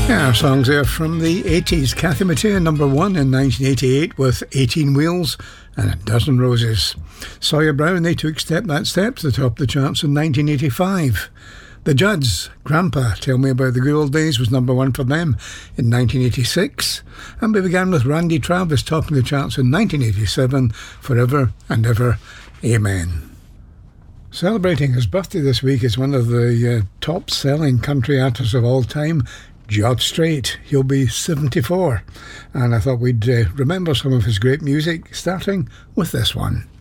Yeah, our songs there from the 80s. Kathy Mattea, number one in 1988 with 18 Wheels and A Dozen Roses. Sawyer Brown, they took Step That Step to the top of the charts in 1985. The Judds, Grandpa, Tell Me About the Good Old Days was number one for them in 1986. And we began with Randy Travis topping the charts in 1987, Forever and Ever, Amen. Celebrating his birthday this week is one of the top-selling country artists of all time, George Strait. He'll be 74. And I thought we'd remember some of his great music, starting with this one.